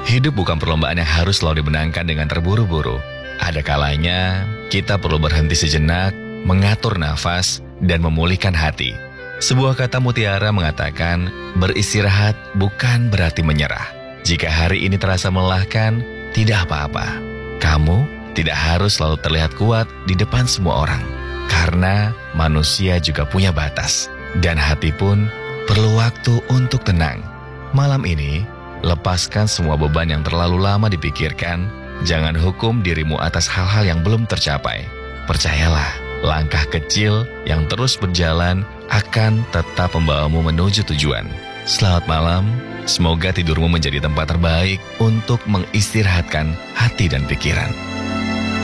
Hidup bukan perlombaan yang harus selalu dimenangkan dengan terburu-buru. Ada kalanya kita perlu berhenti sejenak, mengatur nafas, dan memulihkan hati. Sebuah kata mutiara mengatakan, beristirahat bukan berarti menyerah. Jika hari ini terasa melelahkan, tidak apa-apa. Kamu tidak harus selalu terlihat kuat di depan semua orang. Karena manusia juga punya batas. Dan hati pun perlu waktu untuk tenang. Malam ini, lepaskan semua beban yang terlalu lama dipikirkan. Jangan hukum dirimu atas hal-hal yang belum tercapai. Percayalah, langkah kecil yang terus berjalan akan tetap membawamu menuju tujuan. Selamat malam, semoga tidurmu menjadi tempat terbaik untuk mengistirahatkan hati dan pikiran.